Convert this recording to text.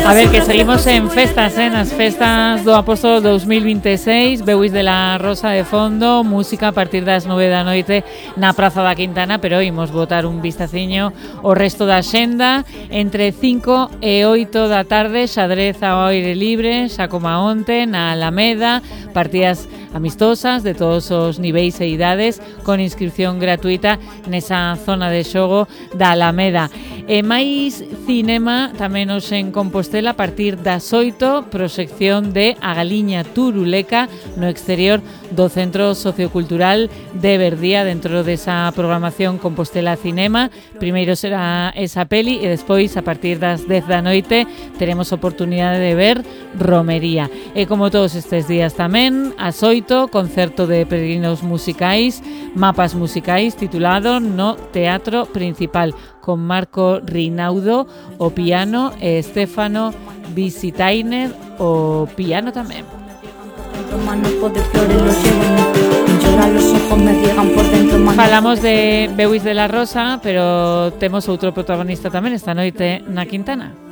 A ver, que seguimos en festas, nas festas do Apóstolo 2026, Beuis de la Rosa de fondo, música a partir das 9 da noite na Praza da Quintana, pero imos botar un vistaciño o resto da xenda. Entre 5 e 8 da tarde, xadrez ao aire libre, xa como onte, na Alameda, partidas amistosas de todos os niveis e idades, con inscripción gratuita nesa zona de xogo da Alameda. E máis cinema tamén hoxe en Compostela a partir das 8, proxección de A Galiña Turuleca no exterior do Centro Sociocultural de Verdía, dentro desa programación Compostela Cinema. Primeiro será esa peli e despois, a partir das 10 da noite, teremos oportunidade de ver Romería. E como todos estes días tamén, ás 8, concerto de peregrinos musicais, mapas musicais, titulado No Teatro Principal, con Marco Rinaudo o piano e Stefano Visitainer o piano tamén. Falamos de Beuis de la Rosa, pero temos outro protagonista tamén esta noite na Quintana.